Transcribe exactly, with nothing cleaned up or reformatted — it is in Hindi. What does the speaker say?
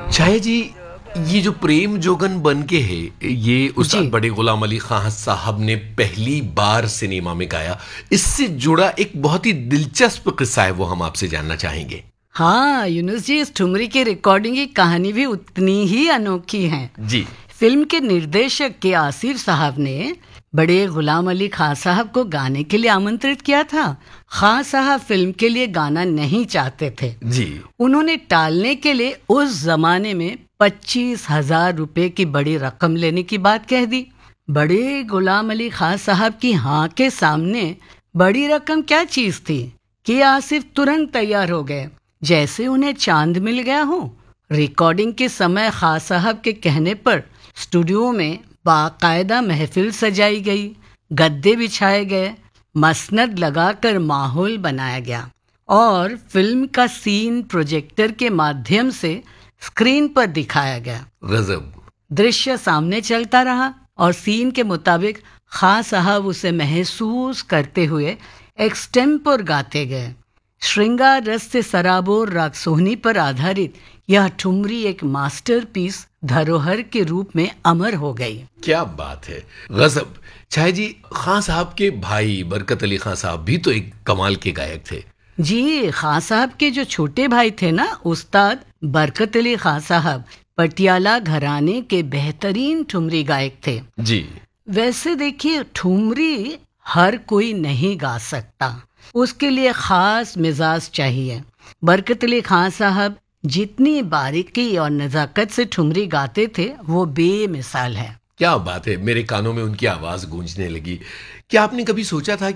छाया जी, ये जो प्रेम जोगन बन के है, ये उस्ताद जी। बड़े गुलाम अली खां साहब ने पहली बार सिनेमा में गाया। इससे जुड़ा एक बहुत ही दिलचस्प किस्सा है, वो हम आपसे जानना चाहेंगे। हाँ यूनुस जी, इस ठुमरी की रिकॉर्डिंग की कहानी भी उतनी ही अनोखी है। जी। फिल्म के निर्देशक के आसिर साहब ने बड़े गुलाम अली खां साहब को गाने के लिए आमंत्रित किया था। खां साहब फिल्म के लिए गाना नहीं चाहते थे। जी। उन्होंने टालने के लिए उस जमाने में पच्चीस हजार रुपए की बड़ी रकम लेने की बात कह दी। बड़े गुलाम अली खां साहब की हाँ के सामने बड़ी रकम क्या चीज थी कि आसिफ तुरंत तैयार हो गए, जैसे उन्हें चांद मिल गया हो। रिकॉर्डिंग के समय खां साहब के कहने पर स्टूडियो में बाकायदा महफिल सजाई गई, गद्दे बिछाए गए, मसनद लगाकर माहौल बनाया गया और फिल्म का सीन प्रोजेक्टर के माध्यम से स्क्रीन पर दिखाया गया। गजब। दृश्य सामने चलता रहा और सीन के मुताबिक खां साहब उसे महसूस करते हुए एक्सटेम्पोर गाते गए। श्रृंगार रस से सराबोर राग सोहनी पर आधारित यह ठुमरी एक मास्टरपीस धरोहर के रूप में अमर हो गई। क्या बात है, गजब। छाया जी, खां साहब के भाई बरकत अली खां साहब भी तो एक कमाल के गायक थे। जी, खां साहब के जो छोटे भाई थे ना, उस्ताद बरकत अली खां साहब पटियाला घराने के बेहतरीन ठुमरी गायक थे। जी। वैसे देखिए, ठुमरी हर कोई नहीं गा सकता, उसके लिए खास मिजाज चाहिए। बरकत अली खां साहब जितनी बारीकी और नजाकत से ठुमरी गाते थे, वो बेमिसाल है। क्या बात है, मेरे कानों में उनकी आवाज गूंजने लगी। क्या आपने कभी सोचा था